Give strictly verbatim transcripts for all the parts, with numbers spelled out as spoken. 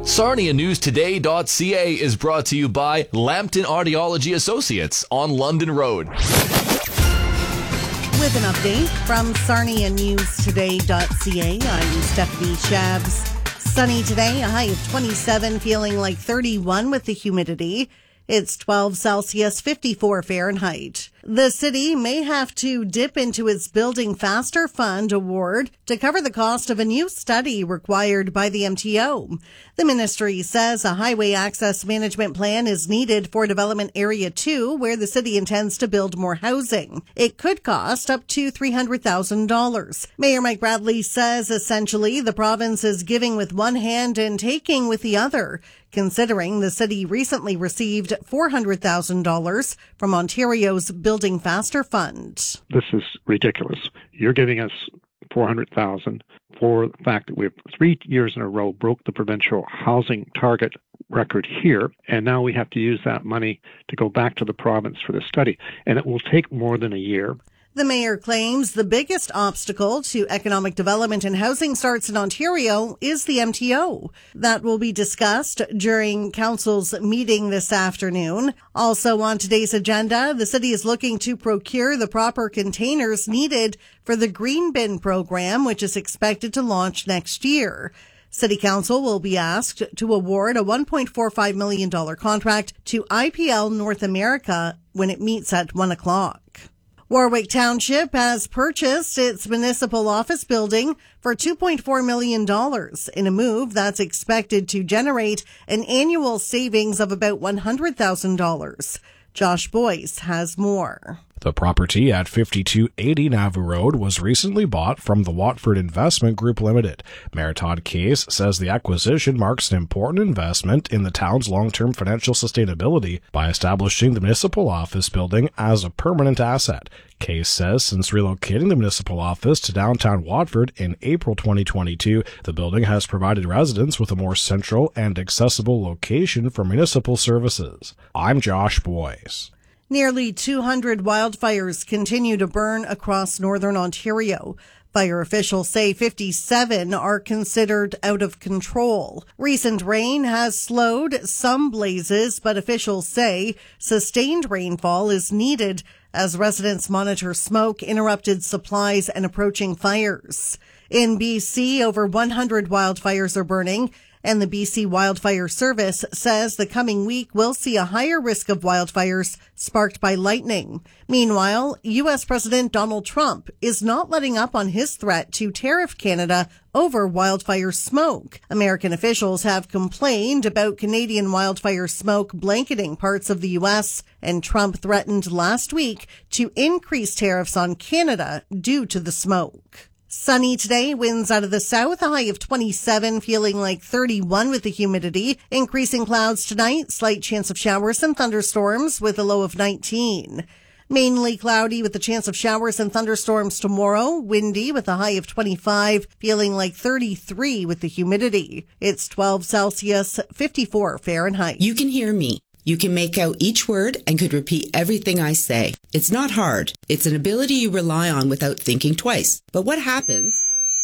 Sarnia News Today dot C A is brought to you by Lambton Audiology Associates on London Road. With an update from Sarnia News Today dot C A, I'm Stephanie Shabs. Sunny today, a high of twenty-seven, feeling like thirty-one with the humidity. It's twelve Celsius, fifty-four Fahrenheit. The city may have to dip into its Building Faster Fund award to cover the cost of a new study required by the M T O. The ministry says a highway access management plan is needed for Development Area two, where the city intends to build more housing. It could cost up to three hundred thousand dollars. Mayor Mike Bradley says essentially the province is giving with one hand and taking with the other, considering the city recently received four hundred thousand dollars from Ontario's Building Faster Fund. This is ridiculous. You're giving us four hundred thousand dollars for the fact that we've three years in a row broke the provincial housing target record here, and now we have to use that money to go back to the province for the study, and it will take more than a year. The mayor claims the biggest obstacle to economic development and housing starts in Ontario is the M T O. That will be discussed during council's meeting this afternoon. Also on today's agenda, the city is looking to procure the proper containers needed for the Green Bin program, which is expected to launch next year. City Council will be asked to award a one point four five million dollars contract to I P L North America when it meets at one o'clock. Warwick Township has purchased its municipal office building for two point four million dollars in a move that's expected to generate an annual savings of about one hundred thousand dollars. Josh Boyce has more. The property at fifty-two eighty Nauvoo Road was recently bought from the Watford Investment Group Limited. Mayor Todd Case says the acquisition marks an important investment in the town's long-term financial sustainability by establishing the municipal office building as a permanent asset. Case says since relocating the municipal office to downtown Watford in April twenty twenty-two, the building has provided residents with a more central and accessible location for municipal services. I'm Josh Boyce. Nearly two hundred wildfires continue to burn across northern Ontario. Fire officials say fifty-seven are considered out of control. Recent rain has slowed some blazes, but officials say sustained rainfall is needed as residents monitor smoke, interrupted supplies, and approaching fires. In B C, over one hundred wildfires are burning, and the B C Wildfire Service says the coming week will see a higher risk of wildfires sparked by lightning. Meanwhile, U S President Donald Trump is not letting up on his threat to tariff Canada over wildfire smoke. American officials have complained about Canadian wildfire smoke blanketing parts of the U S, and Trump threatened last week to increase tariffs on Canada due to the smoke. Sunny today, winds out of the south, a high of twenty-seven, feeling like thirty-one with the humidity. Increasing clouds tonight, slight chance of showers and thunderstorms with a low of nineteen. Mainly cloudy with the chance of showers and thunderstorms tomorrow. Windy with a high of twenty-five, feeling like thirty-three with the humidity. It's twelve Celsius, fifty-four Fahrenheit. You can hear me. You can make out each word and could repeat everything I say. It's not hard. It's an ability you rely on without thinking twice. But what happens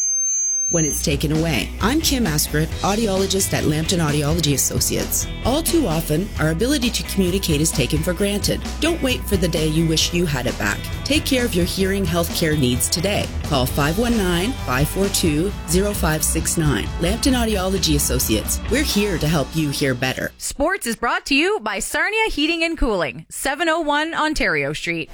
when it's taken away? I'm Kim Askrit, audiologist at Lambton Audiology Associates. All too often, our ability to communicate is taken for granted. Don't wait for the day you wish you had it back. Take care of your hearing healthcare needs today. Call five one nine, five four two, zero five six nine. Lambton Audiology Associates. We're here to help you hear better. Sports is brought to you by Sarnia Heating and Cooling, seven oh one Ontario Street.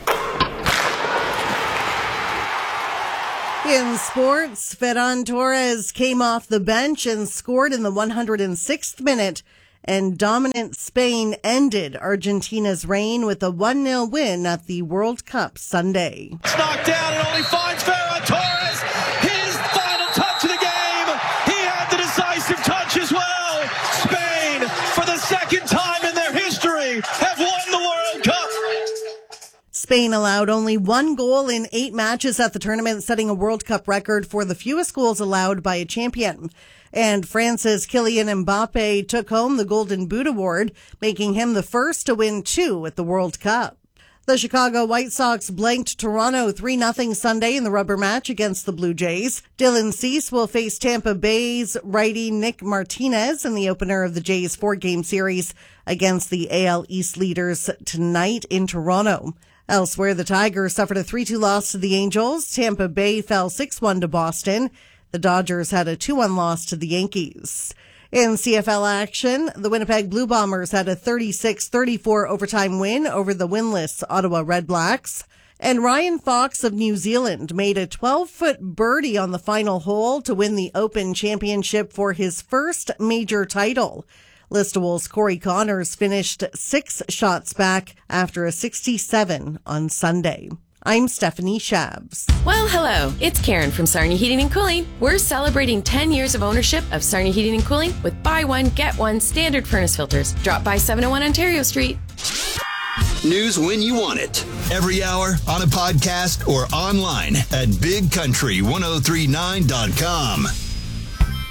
In sports, Ferran Torres came off the bench and scored in the one hundred sixth minute, and dominant Spain ended Argentina's reign with a one nil win at the World Cup Sunday. It's knocked down and only finds Ferran Torres. His final touch of the game. He had the decisive touch as well. Spain, for the second time in their history, have won the World Cup. Spain allowed only one goal in eight matches at the tournament, setting a World Cup record for the fewest goals allowed by a champion. And France's Kylian Mbappe took home the Golden Boot Award, making him the first to win two at the World Cup. The Chicago White Sox blanked Toronto three nothing Sunday in the rubber match against the Blue Jays. Dylan Cease will face Tampa Bay's righty Nick Martinez in the opener of the Jays' four-game series against the A L East leaders tonight in Toronto. Elsewhere, the Tigers suffered a three two loss to the Angels. Tampa Bay fell six one to Boston. The Dodgers had a two one loss to the Yankees. In C F L action, the Winnipeg Blue Bombers had a thirty-six thirty-four overtime win over the winless Ottawa Redblacks. And Ryan Fox of New Zealand made a twelve-foot birdie on the final hole to win the Open Championship for his first major title. Listowel's Corey Connors finished six shots back after a sixty-seven on Sunday. I'm Stephanie Shabs. Well, hello. It's Karen from Sarnia Heating and Cooling. We're celebrating ten years of ownership of Sarnia Heating and Cooling with buy one, get one standard furnace filters. Drop by seven oh one Ontario Street. News when you want it. Every hour, on a podcast, or online at big country ten thirty-nine dot com.